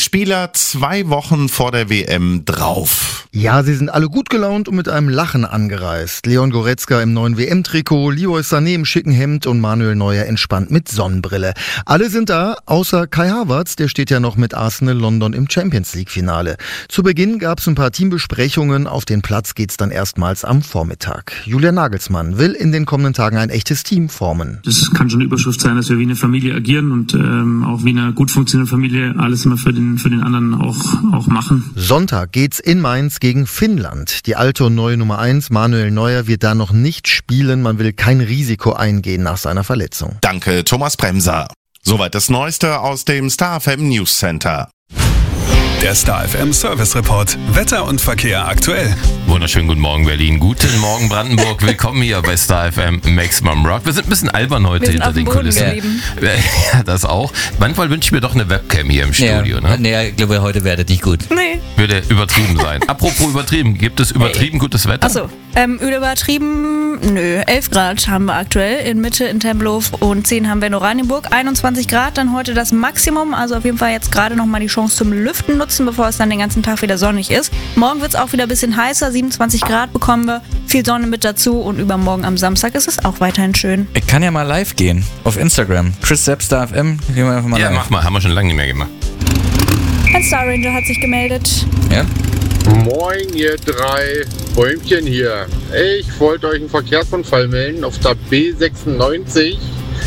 Spieler 2 Wochen vor der WM drauf. Ja, sie sind alle gut gelaunt und mit einem Lachen angereist. Leon Goretzka im neuen WM-Trikot, Leroy Sané im schicken Hemd und Manuel Neuer entspannt mit Sonnenbrille. Alle sind da, außer Kai Havertz, der steht ja noch mit Arsenal London im Champions-League-Finale. Zu Beginn gab es ein paar Teambesprechungen, auf den Platz geht's dann erstmals am Vormittag. Julian Nagelsmann will in den kommenden Tagen ein echtes Team formen. Das kann schon eine Überschrift sein, dass wir wie eine Familie agieren und auch wie eine gut funktionierende Familie alles immer für den anderen auch machen. Sonntag geht's in Mainz gegen Finnland. Die alte und neue Nummer 1, Manuel Neuer, wird da noch nicht spielen. Man will kein Risiko eingehen nach seiner Verletzung. Danke, Thomas Bremser. Soweit das Neueste aus dem Star FM News Center. Der Star FM Service Report. Wetter und Verkehr aktuell. Wunderschönen guten Morgen Berlin, guten Morgen Brandenburg. Willkommen hier bei Star FM Maximum Rock. Wir sind ein bisschen albern heute hinter den Kulissen. Ja, das auch. Manchmal wünsche ich mir doch eine Webcam hier im Studio. Ja, ne? Ich glaube, heute werdet nicht gut. Nee. Würde übertrieben sein. Apropos übertrieben, gibt es übertrieben gutes Wetter? Achso, übertrieben, nö. 11 Grad haben wir aktuell in Mitte in Tempelhof und 10 haben wir in Oranienburg. 21 Grad, dann heute das Maximum. Also auf jeden Fall jetzt gerade nochmal die Chance zum Lüften nutzen, bevor es dann den ganzen Tag wieder sonnig ist. Morgen wird es auch wieder ein bisschen heißer, 27 Grad bekommen wir, viel Sonne mit dazu und übermorgen am Samstag ist es auch weiterhin schön. Ich kann ja mal live gehen auf Instagram. Chris Sepp Star FM. Gehen wir einfach mal live. Mach mal, haben wir schon lange nicht mehr gemacht. Ein Star Ranger hat sich gemeldet. Ja? Moin, ihr 3 Bäumchen hier. Ich wollte euch einen Verkehrsunfall melden auf der B96,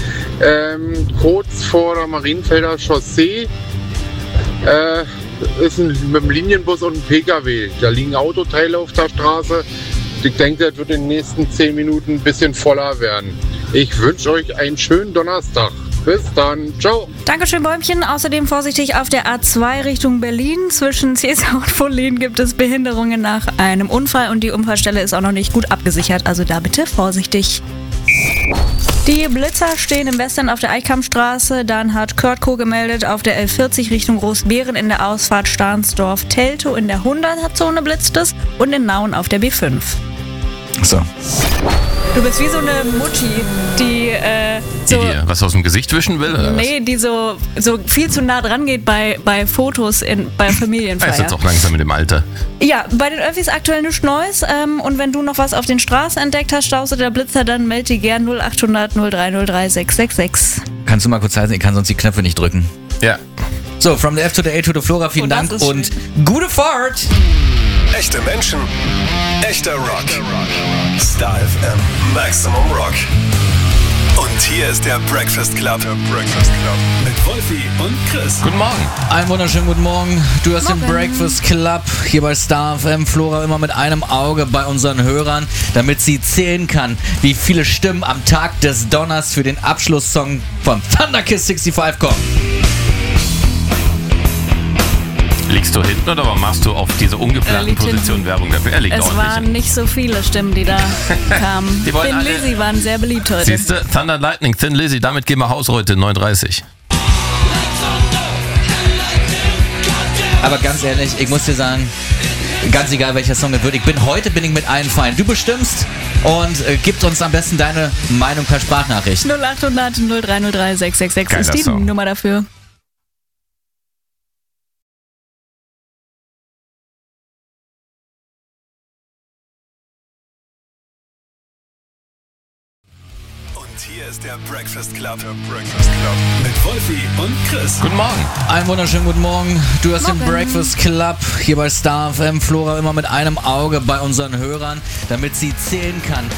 kurz vor der Marienfelder Chaussee. Ist mit dem Linienbus und einem PKW. Da liegen Autoteile auf der Straße. Ich denke, das wird in den nächsten 10 Minuten ein bisschen voller werden. Ich wünsche euch einen schönen Donnerstag. Bis dann. Ciao. Dankeschön, Bäumchen. Außerdem vorsichtig auf der A2 Richtung Berlin. Zwischen Cäsar und Fohlen gibt es Behinderungen nach einem Unfall und die Unfallstelle ist auch noch nicht gut abgesichert. Also da bitte vorsichtig. Die Blitzer stehen im Westen auf der Eichkammstraße. Dann hat Kurt Co. gemeldet, auf der L40 Richtung Großbeeren in der Ausfahrt Stahnsdorf-Teltow in der 100er-Zone blitzt es und in Nauen auf der B5. So. Du bist wie so eine Mutti, die Die dir was aus dem Gesicht wischen will? Oder nee, die so viel zu nah dran geht bei Fotos bei Familienfeiern. ist jetzt auch langsam mit dem Alter. Ja, bei den Öffis aktuell nichts Neues. Und wenn du noch was auf den Straßen entdeckt hast, Staus oder Blitzer, dann melde dich gern 0800 0303 666. Kannst du mal kurz halten? Ich kann sonst die Knöpfe nicht drücken. Ja. So, from the F to the A to the Flora, vielen Dank und gute Fahrt! Echte Menschen, echter Rock. Star FM Maximum Rock. Und hier ist der Breakfast Club. Mit Wolfi und Chris. Guten Morgen. Einen wunderschönen guten Morgen. Du hast den Breakfast Club hier bei Star FM. Flora immer mit einem Auge bei unseren Hörern, damit sie zählen kann, wie viele Stimmen am Tag des Donners für den Abschlusssong von Thunderkiss 65 kommen. Liegst du hinten oder machst du auf diese ungeplanten Position Werbung dafür? Er liegt Es ordentlich. waren nicht so viele Stimmen, die da kamen. Die wollen Thin alle- Lizzy waren sehr beliebt heute. Siehst du, Thunder Lightning, Thin Lizzy, damit gehen wir Haus heute, 9:30. Aber ganz ehrlich, ich muss dir sagen, ganz egal welcher Song es wird, heute bin ich mit allen fein. Du bestimmst und gib uns am besten deine Meinung per Sprachnachricht. 0800 0303 666 Geiler ist die Song. Nummer dafür. Hier ist der Breakfast Club. Mit Wolfi und Chris. Guten Morgen. Einen wunderschönen guten Morgen. Du hast den Breakfast Club hier bei Star FM. Flora immer mit einem Auge bei unseren Hörern, damit sie zählen kann,